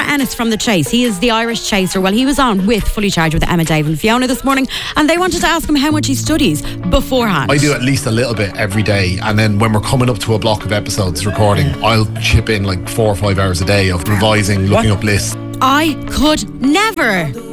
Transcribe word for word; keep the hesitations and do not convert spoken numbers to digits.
Ennis from The Chase. He is the Irish chaser. Well, he was on with Fully Charged with Emma, Dave and Fiona this morning, and they wanted to ask him how much he studies beforehand. I do at least a little bit every day, and then when we're coming up to a block of episodes recording, I'll chip in like four or five hours a day of revising, looking up lists. I could never.